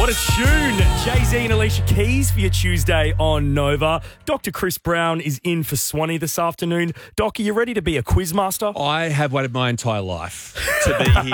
What a tune. Jay-Z and Alicia Keys for your Tuesday on Nova. Dr. Chris Brown is in for Swanee this afternoon. Doc, are you ready to be a quizmaster? I have waited my entire life to be here.